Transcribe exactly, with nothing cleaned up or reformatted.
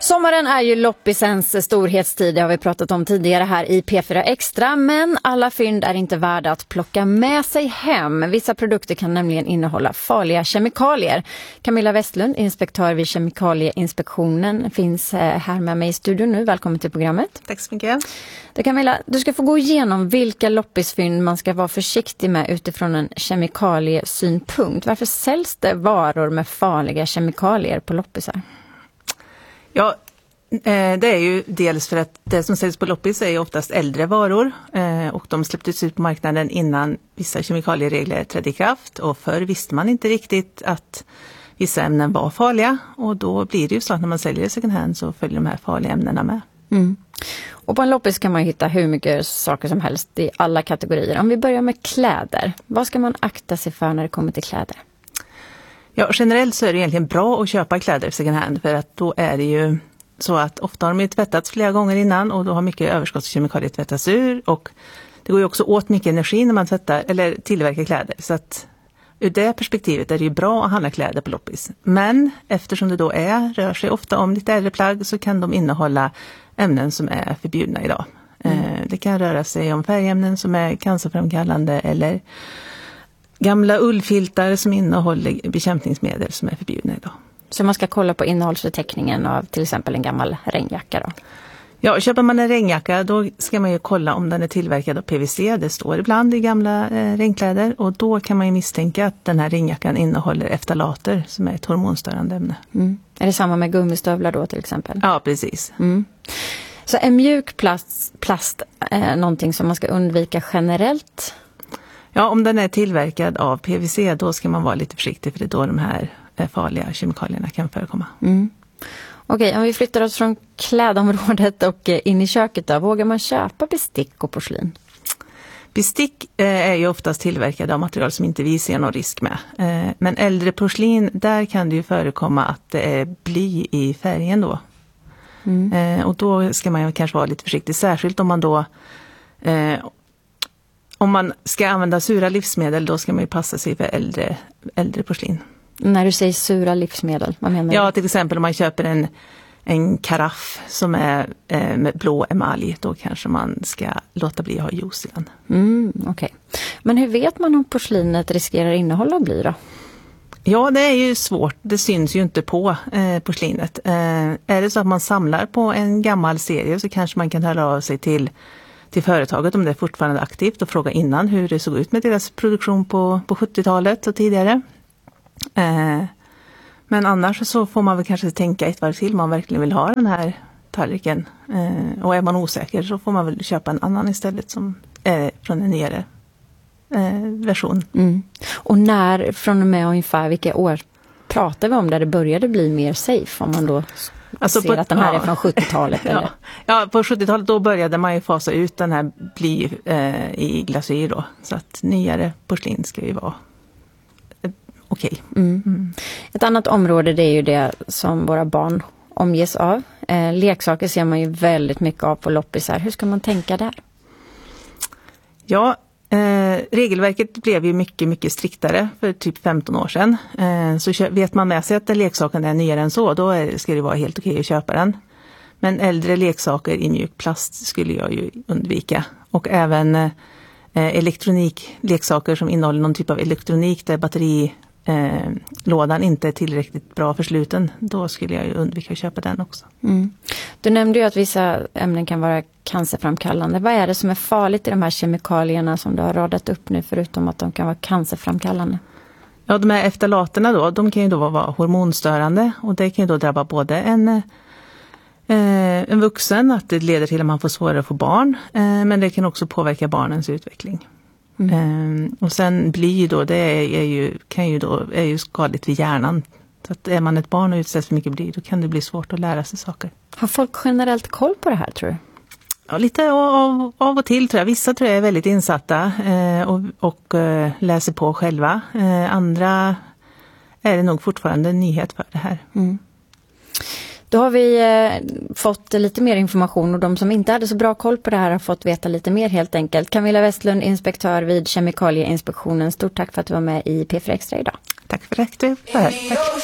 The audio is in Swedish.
Sommaren är ju loppisens storhetstid, det har vi pratat om tidigare här i P fyra Extra, men alla fynd är inte värda att plocka med sig hem. Vissa produkter kan nämligen innehålla farliga kemikalier. Camilla Westlund, inspektör vid Kemikalieinspektionen, finns här med mig i studion nu. Välkommen till programmet. Tack så mycket. Du Camilla, du ska få gå igenom vilka loppisfynd man ska vara försiktig med utifrån en kemikaliesynpunkt. Varför säljs det varor med farliga kemikalier på loppisar? Ja, det är ju dels för att det som säljs på loppis är ju oftast äldre varor och de släpptes ut på marknaden innan vissa kemikalieregler trädde i kraft, och förr visste man inte riktigt att vissa ämnen var farliga, och då blir det ju så att när man säljer second hand så följer de här farliga ämnena med. Mm. Och på en loppis kan man hitta hur mycket saker som helst i alla kategorier. Om vi börjar med kläder, vad ska man akta sig för när det kommer till kläder? Ja, generellt så är det egentligen bra att köpa kläder second hand, för att då är det ju så att ofta har de ju tvättats flera gånger innan och då har mycket överskottskemikalier tvättats ur, och det går ju också åt mycket energi när man tvättar eller tillverkar kläder, så att ur det perspektivet är det ju bra att handla kläder på loppis. Men eftersom det då är, rör sig ofta om lite äldre plagg, så kan de innehålla ämnen som är förbjudna idag. Mm. Det kan röra sig om färgämnen som är cancerframkallande eller gamla ullfiltar som innehåller bekämpningsmedel som är förbjudna idag. Så man ska kolla på innehållsförteckningen av till exempel en gammal regnjacka då? Ja, köper man en regnjacka då ska man ju kolla om den är tillverkad av P V C. Det står ibland i gamla eh, regnkläder, och då kan man ju misstänka att den här regnjackan innehåller eftalater som är ett hormonstörande ämne. Mm. Är det samma med gummistövlar då till exempel? Ja, precis. Mm. Så är mjuk plast, plast eh, någonting som man ska undvika generellt? Ja, om den är tillverkad av P V C då ska man vara lite försiktig, för det är då de här farliga kemikalierna kan förekomma. Mm. Okej, om vi flyttar oss från klädområdet och in i köket då, vågar man köpa bestick och porslin? Bestick är ju oftast tillverkade av material som inte vi ser någon risk med. Men äldre porslin, där kan det ju förekomma att det är bly i färgen då. Mm. Och då ska man kanske vara lite försiktig, särskilt om man då om man ska använda sura livsmedel, då ska man ju passa sig för äldre, äldre porslin. När du säger sura livsmedel, vad menar du? Ja, till exempel om man köper en, en karaff som är eh, med blå emalj, då kanske man ska låta bli att ha juice i den. Mm, okej. Okay. Men hur vet man om porslinet riskerar innehålla bly då? Ja, det är ju svårt. Det syns ju inte på eh, porslinet. Eh, är det så att man samlar på en gammal serie, så kanske man kan höra av sig till till företaget om det är fortfarande aktivt och fråga innan hur det såg ut med deras produktion på, på sjuttiotalet och tidigare. Eh, men annars så får man väl kanske tänka ett varv till om man verkligen vill ha den här tallriken. Eh, och är man osäker så får man väl köpa en annan istället som är från en nyare eh, version. Mm. Och när, från och med ungefär vilka år pratar vi om där det började bli mer safe, om man då alltså ser på, att den här ja. är från sjuttiotalet? ja. Eller? Ja, på sjuttiotalet då började man ju fasa ut den här bly eh, i glasyr då. Så att nyare porslin ska ju vara eh, okej. Okay. Mm. Mm. Ett annat område, det är ju det som våra barn omges av. Eh, leksaker ser man ju väldigt mycket av på loppisar. Hur ska man tänka där? Ja, Eh, regelverket blev ju mycket, mycket striktare för typ femton år sedan. Eh, så vet man med sig att leksaken är nyare än så, då är, ska det vara helt okej att köpa den. Men äldre leksaker i mjuk plast skulle jag ju undvika. Och även eh, elektronikleksaker som innehåller någon typ av elektronik där batterilådan eh, inte är tillräckligt bra försluten, då skulle jag ju undvika att köpa den också. Mm. Du nämnde ju att vissa ämnen kan vara cancerframkallande. Vad är det som är farligt i de här kemikalierna som du har radat upp nu, förutom att de kan vara cancerframkallande? Ja, de här eftalaterna då, de kan ju då vara hormonstörande, och det kan ju då drabba både en, eh, en vuxen, att det leder till att man får svårare att få barn, eh, men det kan också påverka barnens utveckling. Mm. Eh, och sen bly då, det är, är ju, kan ju då, är ju skadligt vid hjärnan. Så att är man ett barn och utsätts för mycket bly, då kan det bli svårt att lära sig saker. Har folk generellt koll på det här, tror du? Ja, lite av, av och till tror jag. Vissa tror jag är väldigt insatta eh, och, och eh, läser på själva. Eh, andra är det nog fortfarande en nyhet för det här. Mm. Då har vi eh, fått lite mer information, och de som inte hade så bra koll på det här har fått veta lite mer helt enkelt. Camilla Westlund, inspektör vid Kemikalieinspektionen. Stort tack för att du var med i P fyra Extra idag. Tack för det. Tack.